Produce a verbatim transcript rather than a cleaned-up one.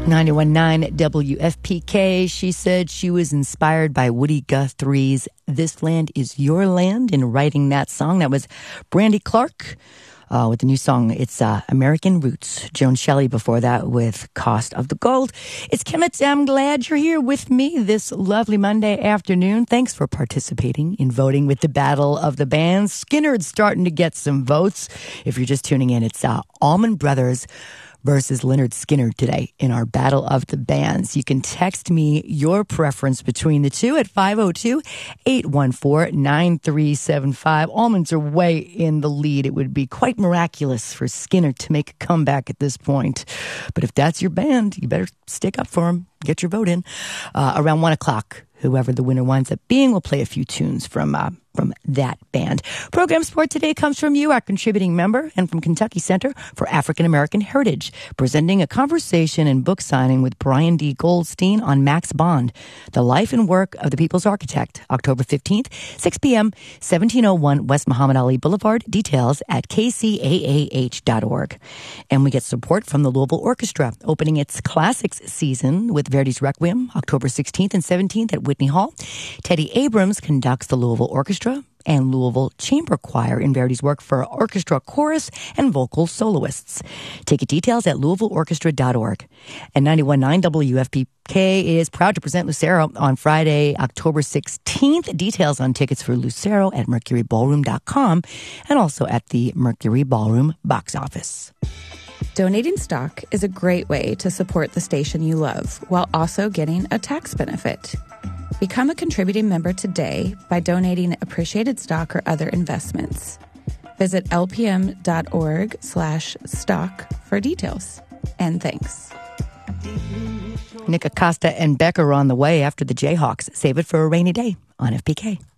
ninety-one point nine W F P K. She said she was inspired by Woody Guthrie's This Land Is Your Land in writing that song. That was Brandy Clark uh, with the new song. It's uh, American Roots. Joan Shelley before that with Cost of the Gold. It's Kemet. I'm glad you're here with me this lovely Monday afternoon. Thanks for participating in voting with the Battle of the Bands. Skinner's starting to get some votes. If you're just tuning in, it's uh, Allman Brothers versus Lynyrd Skynyrd today in our Battle of the Bands. You can text me your preference between the two at five oh two, eight one four, nine three seven five. Almonds are way in the lead. It would be quite miraculous for Skynyrd to make a comeback at this point. But if that's your band, you better stick up for them. Get your vote in. Uh, around one o'clock, whoever the winner winds up being, we'll play a few tunes from uh, from that band. Program support today comes from you, our contributing member, and from Kentucky Center for African American Heritage, presenting a conversation and book signing with Brian D. Goldstein on Max Bond, The Life and Work of the People's Architect, October fifteenth, six p.m., seventeen oh one West Muhammad Ali Boulevard. Details at k c a a h dot org. And we get support from the Louisville Orchestra, opening its classics season with Verdi's Requiem, October sixteenth and seventeenth at Whitney Hall. Teddy Abrams conducts the Louisville Orchestra and Louisville Chamber Choir in Verdi's work for orchestra, chorus, and vocal soloists. Ticket details at louisville orchestra dot org. And ninety-one point nine W F P K is proud to present Lucero on Friday, October sixteenth. Details on tickets for Lucero at mercury ballroom dot com and also at the Mercury Ballroom box office. Donating stock is a great way to support the station you love while also getting a tax benefit. Become a contributing member today by donating appreciated stock or other investments. Visit lpm.org slash stock for details. And thanks. Nick Acosta and Beck are on the way after the Jayhawks. Save it for a rainy day on F P K.